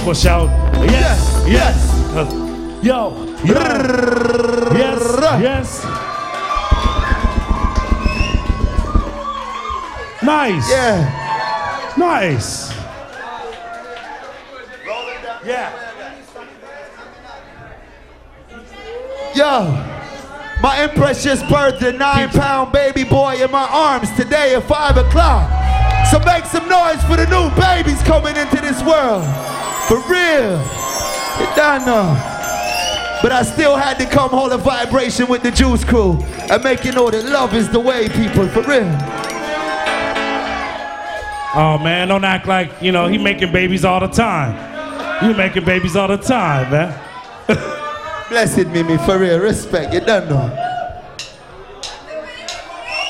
people shout, yes, yes. Yo, yes, yes. Nice. Yeah. Nice. Yeah. Yo, my imprecious birth, the 9-pound baby boy in my arms today at 5 o'clock. So make some noise for the new babies coming into this world. For real. You don't know. But I still had to come hold a vibration with the Juice Crew and make you know that love is the way, people, for real. Oh man, don't act like, you know, he making babies all the time. You making babies all the time, man. Blessed Mimi, for real, respect, you don't know.